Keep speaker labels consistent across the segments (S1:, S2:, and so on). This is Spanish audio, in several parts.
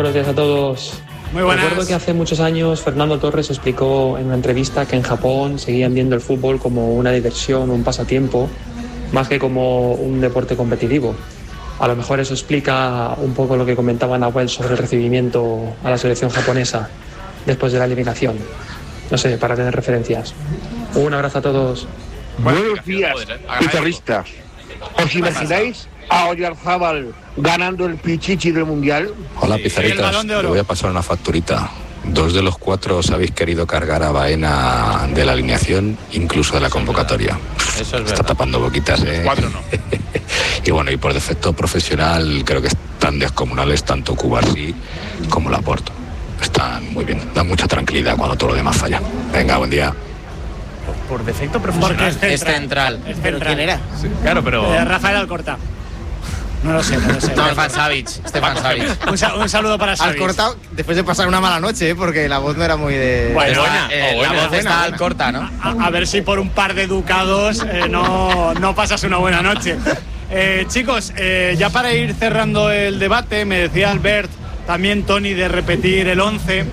S1: buenos días a todos.
S2: Muy buenas.
S1: Recuerdo que hace muchos años Fernando Torres explicó en una entrevista que en Japón seguían viendo el fútbol como una diversión, un pasatiempo, más que como un deporte competitivo. A lo mejor eso explica un poco lo que comentaba Nahuel sobre el recibimiento a la selección japonesa después de la eliminación. No sé, para tener referencias. Un abrazo a todos.
S3: Buenos días, guitarristas. ¿Os imagináis a Oyarzábal ganando el Pichichi del Mundial?
S4: Hola, Pizarritas. Te voy a pasar una facturita. 2 de los 4 os habéis querido cargar a Baena de la alineación, incluso de la convocatoria.
S5: Eso es
S4: Está tapando boquitas, ¿eh?
S5: 4 no.
S4: Y bueno, y por defecto profesional, creo que están descomunales tanto Cubarsí como Laporte. Están muy bien, dan mucha tranquilidad cuando todo lo demás falla. Venga, buen día.
S2: Por defecto profesional.
S5: Porque es central.
S2: ¿Pero quién era?
S5: Sí, claro, pero...
S2: Rafael Alcorta. No lo sé.
S5: No, Stefan Savic.
S2: Un saludo para Savic.
S6: Alcorta, después de pasar una mala noche, porque la voz no era muy de...
S2: Bueno,
S5: la voz está Alcorta, ¿no?
S2: A ver si por un par de ducados no pasas una buena noche. Chicos, ya para ir cerrando el debate, me decía Albert, también Tony, de repetir el 11.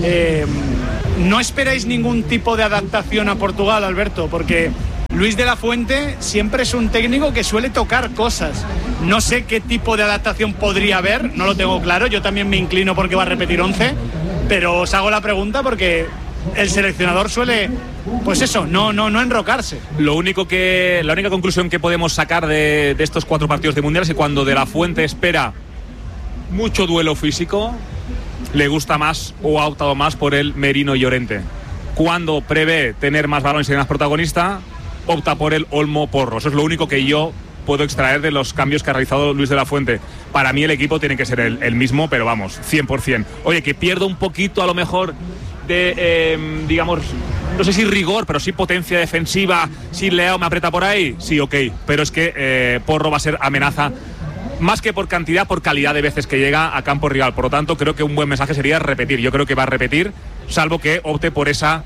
S2: ¿No esperáis ningún tipo de adaptación a Portugal, Alberto? Porque Luis de la Fuente siempre es un técnico que suele tocar cosas. No sé qué tipo de adaptación podría haber, no lo tengo claro. Yo también me inclino porque va a repetir 11, pero os hago la pregunta porque el seleccionador suele, pues eso, no enrocarse.
S7: La única conclusión que podemos sacar de estos 4 partidos de Mundial es que cuando de la Fuente espera mucho duelo físico, le gusta más o ha optado más por el Merino y Llorente. Cuando prevé tener más balones y ser más protagonista, opta por el Olmo Porro. Eso es lo único que yo puedo extraer de los cambios que ha realizado Luis de la Fuente. Para mí el equipo tiene que ser el mismo, pero vamos, 100%. Oye, que pierdo un poquito a lo mejor de, digamos, no sé si rigor, pero sí potencia defensiva, si Leao me aprieta por ahí, sí, ok. Pero es que Porro va a ser amenaza más que por cantidad, por calidad de veces que llega a campo rival. Por lo tanto, creo que un buen mensaje sería repetir. Yo creo que va a repetir, salvo que opte por esa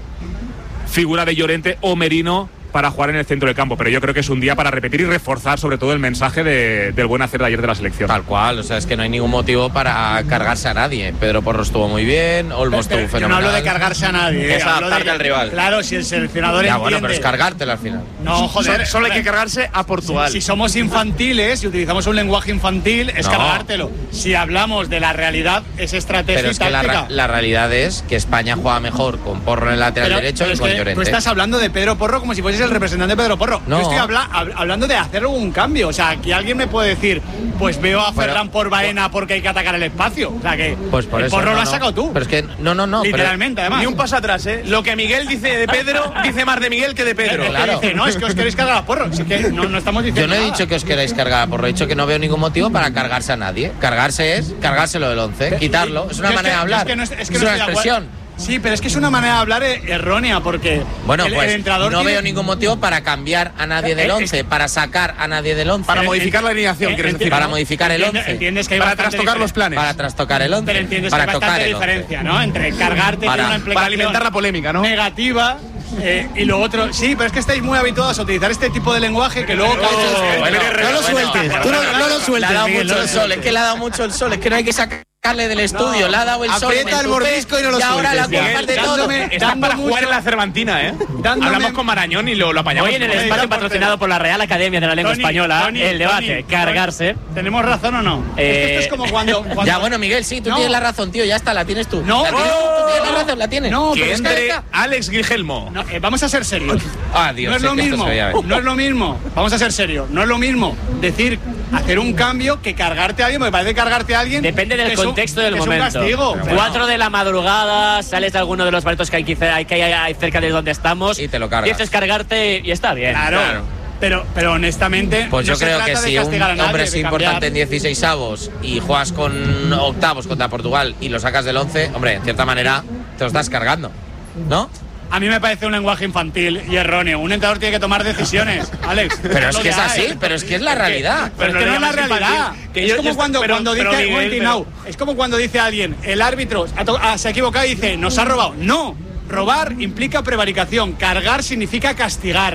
S7: figura de Llorente o Merino para jugar en el centro del campo, pero yo creo que es un día para repetir y reforzar sobre todo el mensaje del buen hacer de ayer de la selección.
S5: Tal cual, o sea, es que no hay ningún motivo para cargarse a nadie. Pedro Porro estuvo muy bien, Olmo estuvo fenomenal.
S2: Yo no hablo de cargarse a nadie.
S5: Es adaptarte al rival.
S2: Claro, si el seleccionador entiende...
S5: bueno, pero es cargártelo al final.
S2: No, joder.
S8: Solo hay que cargarse a Portugal.
S2: Si somos infantiles y utilizamos un lenguaje infantil, es cargártelo. Si hablamos de la realidad, es estrategia.
S5: Pero es que la realidad es que España juega mejor con Porro en el lateral derecho y con Llorente.
S2: Tú estás hablando de Pedro Porro como si fueses el representante de Pedro Porro.
S5: No.
S2: Yo estoy hablando de hacer un cambio. O sea, aquí alguien me puede decir, pues veo a Ferran por Baena porque hay que atacar el espacio. O sea, que
S5: pues por
S2: el
S5: eso,
S2: Porro lo has sacado tú.
S5: Pero es que no.
S2: Literalmente, además.
S8: Ni un paso atrás, ¿eh? Lo que Miguel dice de Pedro, dice más de Miguel que de Pedro.
S5: Claro.
S2: Dice, no, es que os queréis cargar a Porro. Así que no estamos diciendo
S5: Yo no he
S2: nada.
S5: dicho que os queráis cargar a Porro, he dicho que no veo ningún motivo para cargarse a nadie. Cargarse es cargárselo del 11, quitarlo. Es una manera de hablar. Es una expresión.
S2: Sí, pero es que es una manera de hablar errónea, porque
S5: bueno,
S2: el entrenador
S5: no veo ningún motivo para cambiar a nadie del 11, para sacar a nadie del 11.
S8: Para modificar la alineación, quieres decir.
S5: Para modificar el 11.
S2: Entiendes que hay
S8: para trastocar los planes.
S5: Para trastocar el 11.
S2: Pero entiendes
S5: para
S2: que hay bastante diferencia, ¿no? Entre cargarte
S8: para,
S2: una implicación
S8: para alimentar la polémica, ¿no?
S2: Negativa. Y lo otro, sí, pero es que estáis muy habituados a utilizar este tipo de lenguaje que luego...
S6: No lo sueltes, tú no lo sueltes.
S5: Le ha dado mucho el sol, es que le ha dado mucho el sol, es que no hay que sacarle del estudio, le ha dado el sol.
S6: Aprieta el mordisco y no lo sueltes.
S5: Y ahora la culpa es de todo.
S8: Está para jugar en la Cervantina, ¿eh? Hablamos con Marañón y lo apañamos.
S9: Hoy en el espacio patrocinado por la Real Academia de la Lengua Española, el debate, cargarse.
S2: ¿Tenemos razón o no? Es que esto es como cuando...
S5: Ya, bueno, Miguel, sí, tú tienes la razón, tío, ya está, la tienes tú.
S2: No,
S5: tú tienes la razón, la tienes.
S2: No,
S8: que entre Alex Grigelmo.
S2: No, vamos a ser serios.
S5: Dios,
S2: no es lo mismo, no es lo mismo. Vamos a ser serios. No es lo mismo decir, hacer un cambio que cargarte a alguien, porque parece cargarte a alguien.
S9: Depende del contexto del momento. 4 de la madrugada, sales de alguno de los baritos que hay cerca de donde estamos
S5: y te lo cargas.
S9: Dices cargarte y está bien.
S2: Claro. Pero honestamente,
S5: pues yo creo que si un hombre es importante en 16avos y juegas con octavos contra Portugal y lo sacas del 11, hombre, en cierta manera te lo estás cargando, ¿no?
S2: A mí me parece un lenguaje infantil y erróneo. Un entrenador tiene que tomar decisiones, Alex.
S5: Pero es que es así, pero es que es la realidad.
S2: Pero es que no es la realidad. Es como cuando dice, es como cuando dice alguien, el árbitro se ha equivocado y dice, nos ha robado. No, robar implica prevaricación, cargar significa castigar.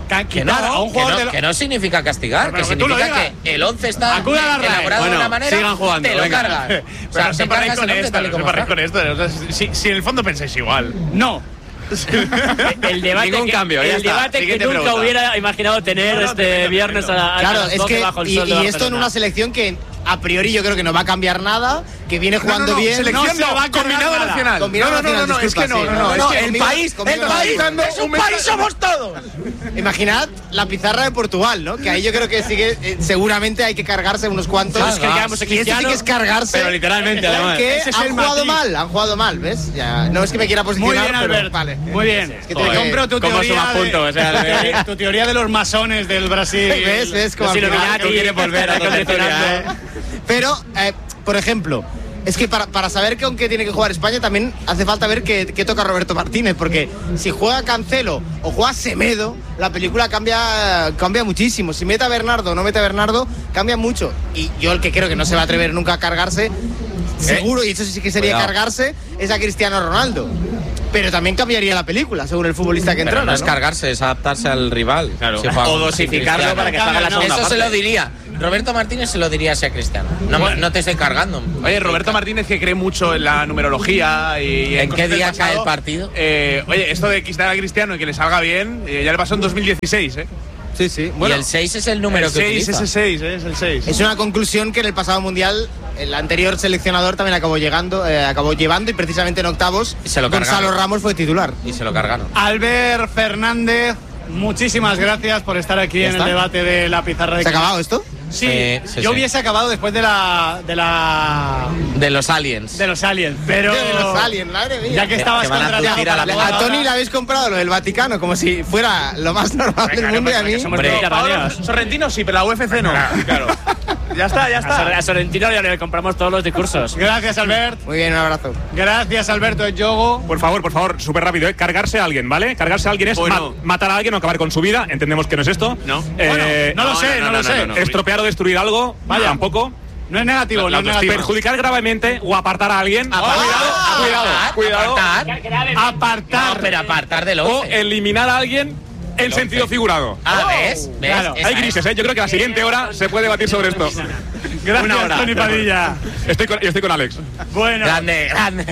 S5: quitar a un jugador que no significa castigar, que significa que el 11 está elaborado de una manera,
S8: sigan jugando,
S5: te lo cargas.
S8: O sea, se paráis con esto. Si en el fondo pensáis igual.
S2: No.
S9: El debate
S8: Ningún cambio,
S9: el debate que nunca hubiera imaginado tener este viernes a las 12 bajo el sol de Barcelona.
S6: Y esto en una selección que a priori yo creo que no va a cambiar nada, que viene jugando bien.
S8: Selección no, combinado nacional. No, es que no.
S5: El país es un país, somos todos.
S6: Imaginad la pizarra de Portugal, ¿no? Que ahí yo creo que seguramente hay que cargarse unos cuantos.
S9: Es que digamos,
S6: y este sí que es cargarse.
S9: Pero literalmente, además.
S6: Que han jugado mal, ¿ves? Ya, no es que me quiera posicionar.
S2: Muy bien, Albert. Vale. Muy bien.
S6: Es que te compro tu
S2: teoría. Tu teoría de los masones del Brasil.
S6: ¿Ves? Como
S9: si Illuminati quiere volver a condicionar.
S6: Pero, por ejemplo, es que para saber con qué tiene que jugar España también hace falta ver qué toca Roberto Martínez, porque si juega Cancelo o juega Semedo, la película cambia muchísimo. Si mete a Bernardo o no mete a Bernardo, cambia mucho. Y yo el que creo que no se va a atrever nunca a cargarse, seguro, y eso sí que sería cargarse, es a Cristiano Ronaldo. Pero también cambiaría la película, según el futbolista que entrara.
S5: No es cargarse, es adaptarse al rival.
S9: Claro. O dosificarlo para que haga la segunda parte.
S5: Eso se lo diría. Roberto Martínez se lo diría a Cristiano. No te estoy cargando.
S8: Oye, Roberto Martínez, que cree mucho en la numerología y
S5: ¿en qué día cae el partido?
S8: Oye, esto de quitar a Cristiano y que le salga bien, ya le pasó en 2016,
S6: Sí.
S5: Bueno, y el 6 es el número que utiliza.
S8: Es el 6.
S6: Es una conclusión que en el pasado mundial el anterior seleccionador también acabó llevando y precisamente en octavos Gonzalo Ramos fue titular.
S5: Y se lo cargaron.
S2: Albert Fernández, muchísimas gracias por estar aquí en el debate de la pizarra de
S6: ¿Se ha acabado esto?
S2: Sí, yo hubiese acabado después de
S5: los aliens.
S2: De los aliens, pero
S6: de los aliens, madre mía.
S2: Ya que estabas contratado
S6: a Tony le habéis comprado lo del Vaticano como si fuera lo más normal del mundo y a mí.
S8: Sorrentino sí, pero la UFC no. Claro. Ya está.
S9: A Sorrentino le compramos todos los discursos.
S2: Gracias, Albert.
S6: Muy bien, un abrazo.
S2: Gracias, Alberto Yogo.
S7: Por favor, súper rápido, cargarse a alguien, ¿vale? Cargarse a alguien es matar a alguien o acabar con su vida. Entendemos que no es esto.
S8: No.
S2: No lo sé.
S7: Estropear o destruir algo, vaya, tampoco.
S2: No es negativo, no es negativo.
S7: Perjudicar gravemente o apartar a alguien. Cuidado.
S2: Apartar.
S5: Pero apartar del 11.
S7: O eliminar a alguien en sentido figurado.
S5: ¿Ves?
S2: Claro.
S7: Hay grises, Yo creo que a la siguiente hora se puede debatir sobre esto.
S2: Gracias, Tony Padilla.
S7: Estoy con Alex.
S2: Bueno.
S5: Grande.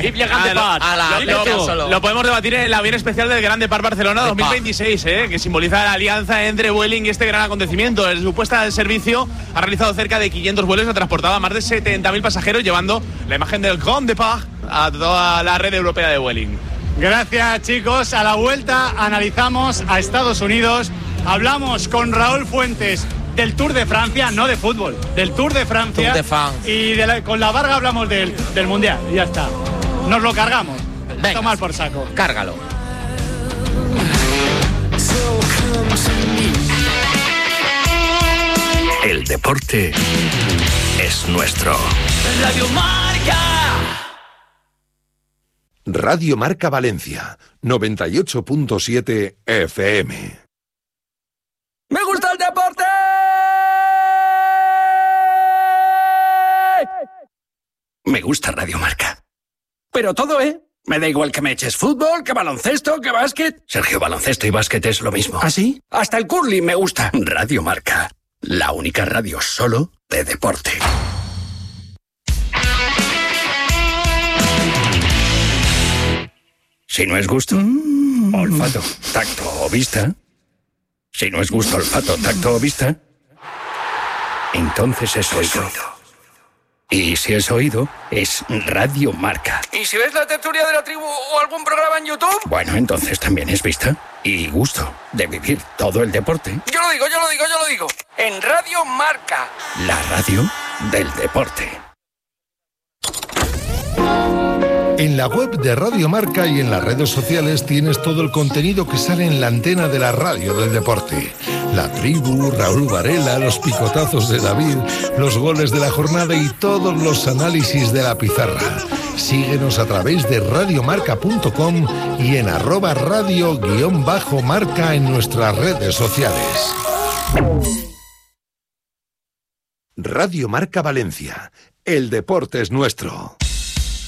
S8: Lo podemos debatir en la bien especial del Grande Par Barcelona 2026, que simboliza la alianza entre Vueling y este gran acontecimiento. En su puesta al servicio ha realizado cerca de 500 vuelos, ha transportado a más de 70.000 pasajeros, llevando la imagen del Grande Par a toda la red europea de Vueling.
S2: Gracias, chicos. A la vuelta analizamos a Estados Unidos. Hablamos con Raúl Fuentes del Tour de Francia, no de fútbol, del Tour de Francia.
S5: Tour de France.
S2: Y con la Varga hablamos del Mundial. Y ya está. Nos lo cargamos. Tomar por saco.
S5: Cárgalo.
S10: El deporte es nuestro.
S11: Radio Marca.
S12: Radio Marca Valencia, 98.7 FM.
S11: ¡Me gusta el deporte!
S10: Me gusta Radio Marca.
S11: Pero todo, Me da igual que me eches fútbol, que baloncesto, que básquet.
S10: Sergio, baloncesto y básquet es lo mismo.
S11: ¿Ah, sí? Hasta el curling me gusta.
S10: Radio Marca, la única radio solo de deporte. Si no es gusto, olfato, tacto o vista. Si no es gusto, olfato, tacto o vista, entonces es oído. Y si es oído, es Radio Marca.
S11: ¿Y si ves la tertulia de la tribu o algún programa en YouTube?
S10: Bueno, entonces también es vista y gusto de vivir todo el deporte.
S11: Yo lo digo. En Radio Marca.
S10: La radio del deporte.
S13: En la web de Radio Marca y en las redes sociales tienes todo el contenido que sale en la antena de la radio del deporte. La tribu, Raúl Varela, los picotazos de David, los goles de la jornada y todos los análisis de la pizarra. Síguenos a través de radiomarca.com y en @radio_marca en nuestras redes sociales.
S12: Radio Marca Valencia. El deporte es nuestro.